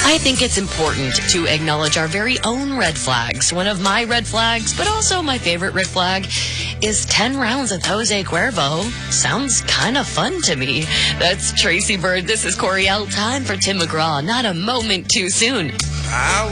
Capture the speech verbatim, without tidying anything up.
I think it's important to acknowledge our very own red flags. One of my red flags, but also my favorite red flag, is ten rounds of Jose Cuervo. Sounds kind of fun to me. That's Tracy Bird. This is Coriel. Time for Tim McGraw. Not a moment too soon. I